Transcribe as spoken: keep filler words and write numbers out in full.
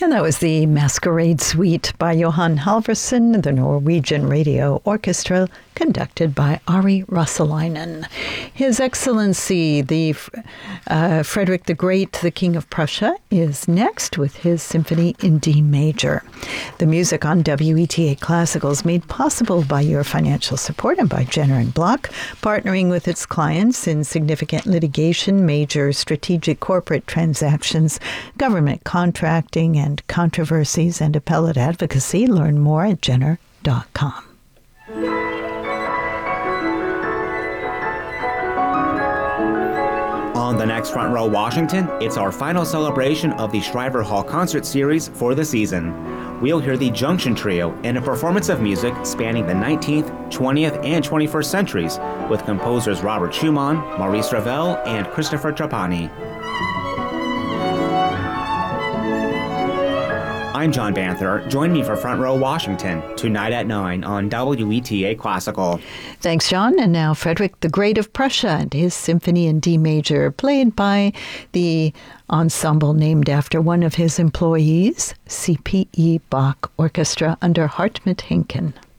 And that was the Masquerade Suite by Johan Halvorsen, the Norwegian Radio Orchestra, conducted by Ari Russelainen. His Excellency, the uh, Frederick the Great, the King of Prussia, is next with his Symphony in D Major. The music on W E T A Classical is made possible by your financial support and by Jenner and Block, partnering with its clients in significant litigation, major strategic corporate transactions, government contracting and controversies, and appellate advocacy. Learn more at jenner dot com. On the next Front Row Washington, it's our final celebration of the Shriver Hall Concert Series for the season. We'll hear the Junction Trio in a performance of music spanning the nineteenth, twentieth, and twenty-first centuries with composers Robert Schumann, Maurice Ravel, and Christopher Trapani. I'm John Banther. Join me for Front Row Washington tonight at nine on W E T A Classical. Thanks, John. And now Frederick the Great of Prussia and his Symphony in D Major, played by the ensemble named after one of his employees, C P E Bach Orchestra under Hartmut Henken.